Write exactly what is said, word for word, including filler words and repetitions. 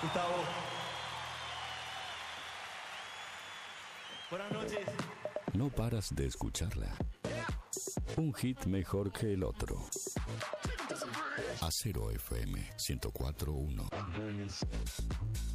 Gustavo. Buenas noches. No paras de escucharla. Un hit mejor que el otro. Acero F M ciento cuatro punto uno.